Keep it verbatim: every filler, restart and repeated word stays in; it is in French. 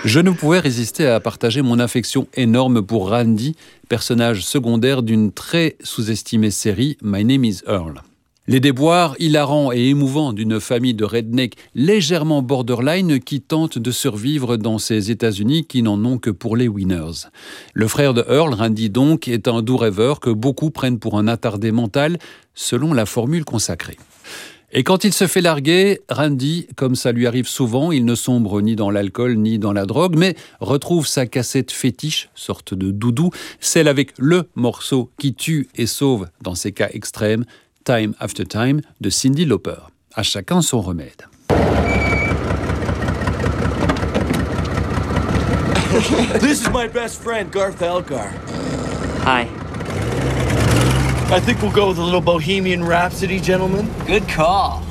Je ne pouvais résister à partager mon affection énorme pour Randy, personnage secondaire d'une très sous-estimée série My Name is Earl. Les déboires hilarants et émouvants d'une famille de rednecks légèrement borderline qui tentent de survivre dans ces États-Unis qui n'en ont que pour les winners. Le frère de Earl, Randy donc, est un doux rêveur que beaucoup prennent pour un attardé mental, selon la formule consacrée. Et quand il se fait larguer, Randy, comme ça lui arrive souvent, il ne sombre ni dans l'alcool ni dans la drogue, mais retrouve sa cassette fétiche, sorte de doudou, celle avec le morceau qui tue et sauve dans ces cas extrêmes, Time After Time de Cyndi Lauper. À chacun son remède. This is my best friend, Garth Algar. Hi. I think we'll go with a little Bohemian Rhapsody, gentlemen. Good call.